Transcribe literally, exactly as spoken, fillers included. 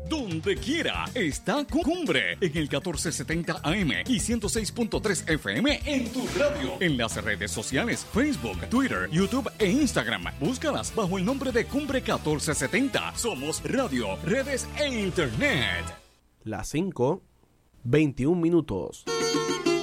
donde quiera. Está Cumbre en el catorce setenta A M y ciento seis punto tres F M en tu radio. En las redes sociales, Facebook, Twitter, YouTube e Instagram. Búscalas bajo el nombre de Cumbre catorce setenta. Somos radio, redes e internet. Las cinco, veintiún minutos.